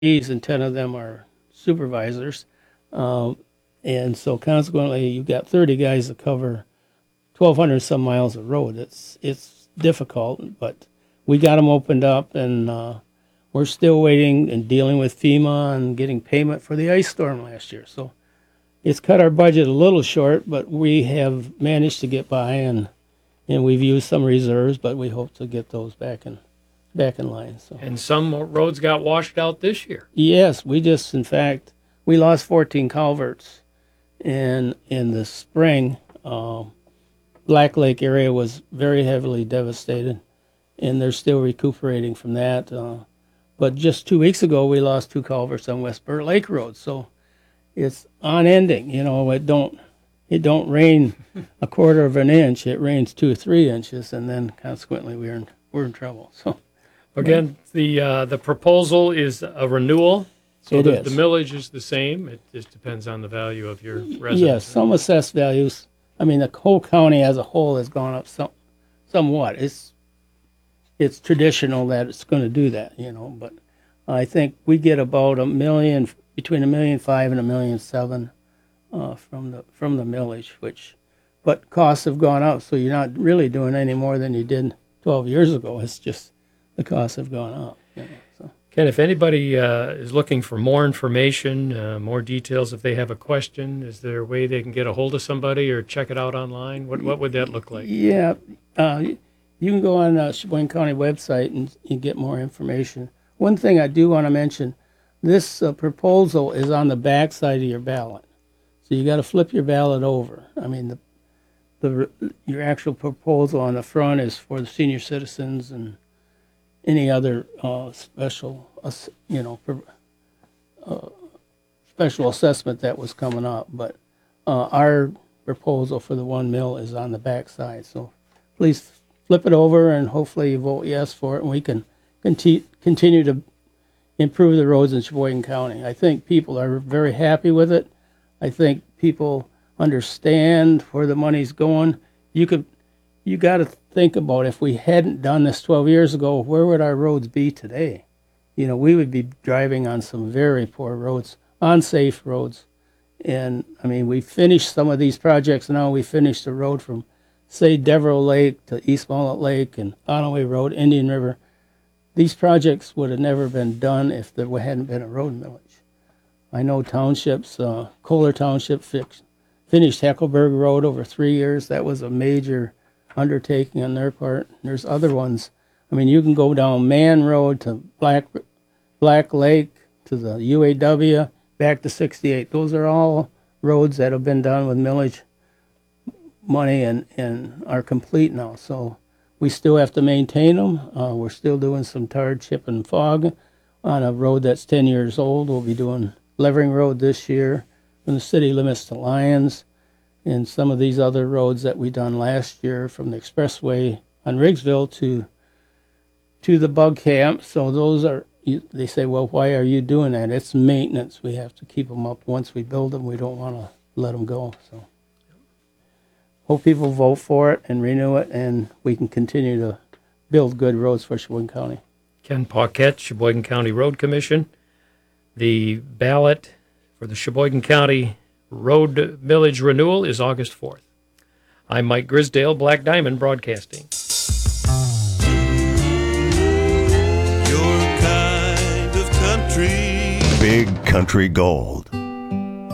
and 10 of them are supervisors. Um, and so consequently, you've got 30 guys to cover 1,200 some miles of road. It's difficult, but we got them opened up, and we're still waiting and dealing with FEMA and getting payment for the ice storm last year. So it's cut our budget a little short, but we have managed to get by, and we've used some reserves, but we hope to get those back in line. So And some roads got washed out this year. yes, in fact, we lost 14 culverts, and in the spring, Black Lake area was very heavily devastated, and they're still recuperating from that. But just 2 weeks ago, we lost 2 culverts on West Burt Lake Road, so it's unending. It don't rain a quarter of an inch; it rains 2 or 3 inches, and then consequently we're in trouble. So Again, the proposal is a renewal, so It the is. millage is the same. It just depends on the value of your residence. yes, some assessed values. I mean, the whole county as a whole has gone up somewhat. It's traditional that it's going to do that, but I think we get about between $1,500,000 and $1,700,000 from the millage, but costs have gone up, so you're not really doing any more than you did 12 years ago. It's just the costs have gone up. So. Ken, if anybody is looking for more information, more details, if they have a question, is there a way they can get a hold of somebody or check it out online? What would that look like? Yeah, you can go on the Sheboygan County website and get more information. One thing I do want to mention, this proposal is on the back side of your ballot. So you got to flip your ballot over. I mean, your actual proposal on the front is for the senior citizens and any other special assessment that was coming up. But our proposal for the 1 mil is on the back side. So please flip it over, and hopefully you vote yes for it, and we can continue to improve the roads in Sheboygan County. I think people are very happy with it. I think people understand where the money's going. You got to think about, if we hadn't done this 12 years ago, where would our roads be today? We would be driving on some very poor roads, unsafe roads. And I mean, we finished some of these projects now. We finished the road from, say, Devereux Lake to East Mullet Lake and Onaway Road, Indian River. These projects would have never been done if there hadn't been a road millage. I know townships, Kohler Township finished Heckleberg Road over 3 years. That was a major undertaking on their part. There's other ones. I mean, you can go down Man Road to Black Lake to the UAW, back to 68. Those are all roads that have been done with millage money and are complete now. So we still have to maintain them. We're still doing some tar, chip, and fog on a road that's 10 years old. We'll be doing Levering Road this year from the city limits to Lyons, and some of these other roads that we done last year from the expressway on Riggsville to the bug camp. So those are, they say, well, why are you doing that? It's maintenance. We have to keep them up. Once we build them, we don't want to let them go. So hope people vote for it and renew it, and we can continue to build good roads for Sheboygan County. Ken Paquette, Sheboygan County Road Commission. The ballot for the Sheboygan County Road Millage Renewal is August 4th. I'm Mike Grisdale, Black Diamond Broadcasting. Your kind of country. Big Country Gold.